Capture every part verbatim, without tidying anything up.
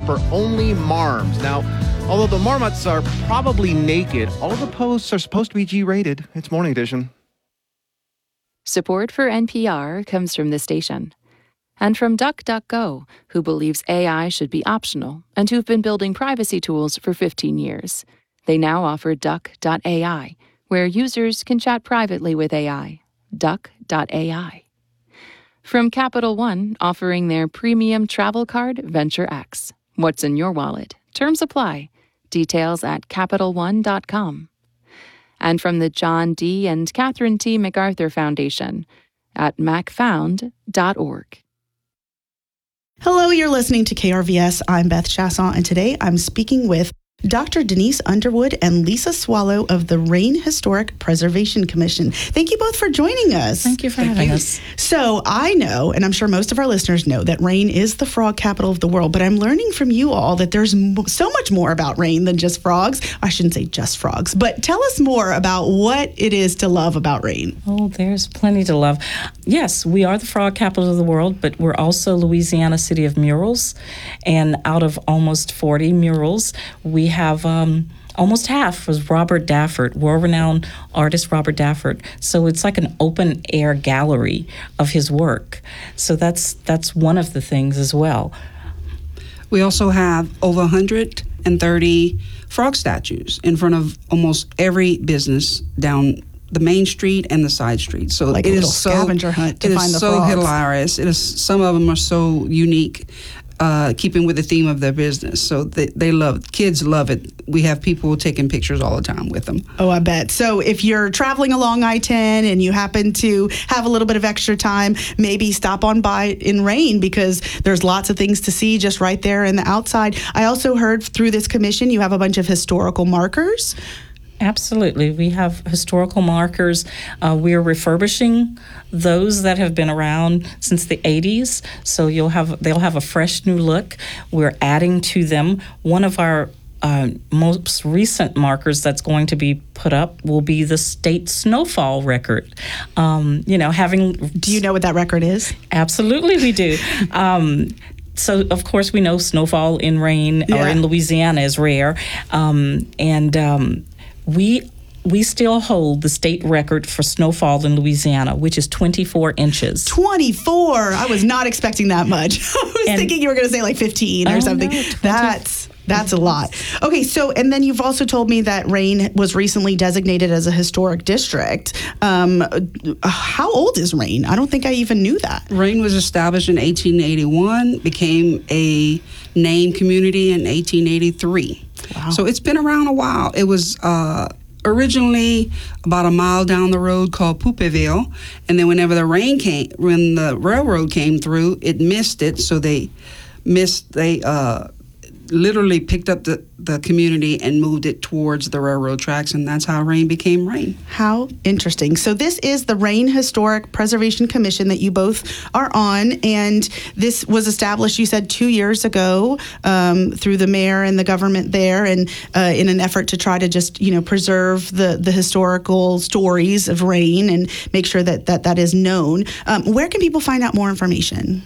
for only marms. Now, although the marmots are probably naked, all the posts are supposed to be G-rated. It's Morning Edition. Support for N P R comes from the station. And from DuckDuckGo, who believes A I should be optional and who've been building privacy tools for fifteen years. They now offer duck dot A I, where users can chat privately with A I. duck dot A I. From Capital One, offering their premium travel card, Venture X. What's in your wallet? Terms apply. Details at Capital One dot com. And from the John D. and Catherine T. MacArthur Foundation at mac found dot org. Hello, you're listening to K R V S. I'm Beth Chasson, and today I'm speaking with Doctor Denise Underwood and Lisa Swallow of the Rain Historic Preservation Commission. Thank you both for joining us. Thank you for Thank having you. us. So I know, and I'm sure most of our listeners know, that Rain is the frog capital of the world, but I'm learning from you all that there's mo- so much more about Rain than just frogs. I shouldn't say just frogs, but tell us more about what it is to love about Rain. Oh, there's plenty to love. Yes, we are the frog capital of the world, but we're also Louisiana City of Murals, and out of almost forty murals, we have um, almost half was Robert Dafford, world-renowned artist Robert Dafford. So it's like an open-air gallery of his work. So that's that's one of the things as well. We also have over one hundred thirty frog statues in front of almost every business down the main street and the side street. So Like it a little is so scavenger hunt to it find is the so frogs. hilarious. It is some of them are so unique, uh, keeping with the theme of their business. So they they love kids love it. We have people taking pictures all the time with them. Oh, I bet. So if you're traveling along I ten and you happen to have a little bit of extra time, maybe stop on by in Rain because there's lots of things to see just right there in the outside. I also heard through this commission you have a bunch of historical markers. Absolutely. We have historical markers. Uh, we're refurbishing those that have been around since the eighties. So you'll have they'll have a fresh new look. We're adding to them. One of our uh, most recent markers that's going to be put up will be the state snowfall record. Um, you know, having... Do you know what that record is? Absolutely we do. um, So, of course, we know snowfall in Rain Yeah. or in Louisiana is rare. Um, and... Um, We we still hold the state record for snowfall in Louisiana, which is twenty-four inches. twenty-four. I was not expecting that much. I was And- thinking you were going to say like fifteen or Oh, something. no, twenty. That's that's a lot. Okay, so and then you've also told me that Rain was recently designated as a historic district. Um, how old is Rain? I don't think I even knew that. Rain was established in eighteen eighty-one, became a named community in eighteen eighty-three. Wow. So it's been around a while. It was uh, originally about a mile down the road called Poupeville, and then whenever the rain came, when the railroad came through, it missed it, so they missed, they uh, literally picked up the, the community and moved it towards the railroad tracks, and that's how Rain became Rain. How interesting. So this is the Rain Historic Preservation Commission that you both are on, and this was established, you said, two years ago um, through the mayor and the government there, and uh, in an effort to try to just, you know, preserve the, the historical stories of Rain and make sure that that, that is known. Um, where can people find out more information?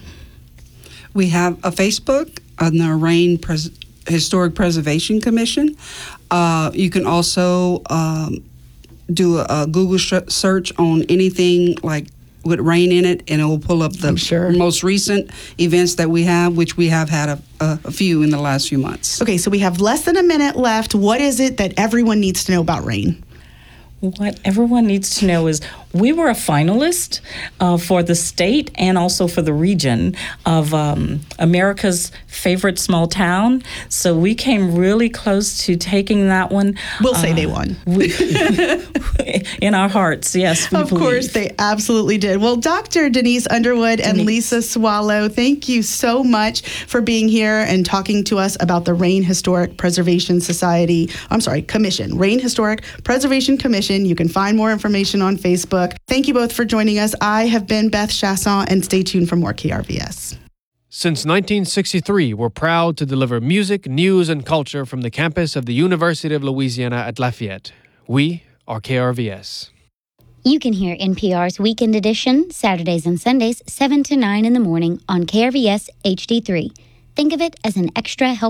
We have a Facebook on the Rain Pres- Historic Preservation Commission. Uh, you can also um, do a, a Google sh- search on anything like with rain in it, and it will pull up the I'm sure. most recent events that we have, which we have had a, a, a few in the last few months. Okay, so we have less than a minute left. What is it that everyone needs to know about Rain? What everyone needs to know is we were a finalist uh, for the state and also for the region of um, America's favorite small town. So we came really close to taking that one. We'll say Uh, they won. We, in our hearts, yes, we Of believe. course, they absolutely did. Well, Doctor Denise Underwood and Denise. Lisa Swallow, thank you so much for being here and talking to us about the Rain Historic Preservation Society. I'm sorry, Commission. Rain Historic Preservation Commission. You can find more information on Facebook. Thank you both for joining us. I have been Beth Chasson, and stay tuned for more K R V S. Since nineteen sixty-three, we're proud to deliver music, news, and culture from the campus of the University of Louisiana at Lafayette. We are K R V S. You can hear N P R's Weekend Edition, Saturdays and Sundays, seven to nine in the morning on K R V S H D three. Think of it as an extra help.